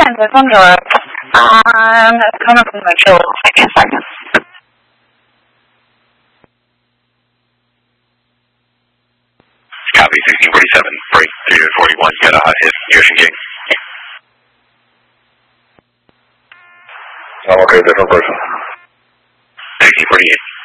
it's on Europe. That's coming from the chill. Give me a second. Copy 1647, break 341, got a hot hit, Ocean King. I'm okay, different person. 1648.